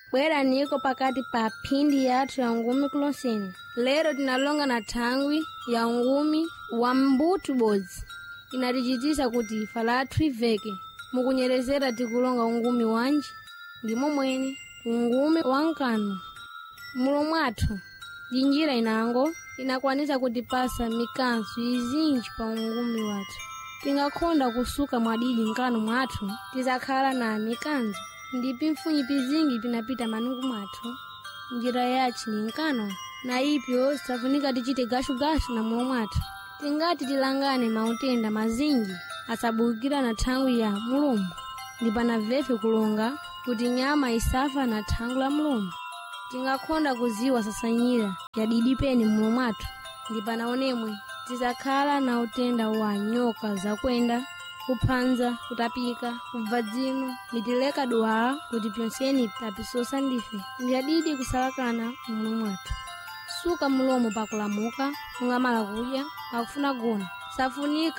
bwera niko pakati pa phindi yathu ya ngumi kulonseni. Lero tinalonga na thangwi ya ngumi wa mbutu bodzi. Inatichitisa kuti ifa lathu iveke. Mukunyerezera tikulonga ungumi wanji ndimo mwene ungumi wankano. Mulo mwathu njira inango inakwanisa kutipasa mikanso izinji pa ungumi wathu. Tingakonda kusuka mwadidi nkano mwathu tizakhala na mikanzo. Ndipi mfunyi pizingi pinapita manungu mwathu. Njira yachi ni nkano na ipyo safunika tichite gashu na mulo mwathu. Tingati tilangane mautenda mazingi asabukira na thangwi ya Mulungu. Ndipana vefe kulonga kuti nyama isafa na thangu la Mulungu. Tingakonda kuziwa sasanyira ya didipeni mulo mwathu. Ndipana onemwe tizakhala na utenda wa nyoka za kwenda, kuphanza, kutapika, kubva dzino, nitileka duwala kuti pyonseni tapisosa ndife. Ndiyadidi kusalakana mulo mwathu. Suka mulomo pakulamuka, ungamala kudya, pakufuna gona. Safunika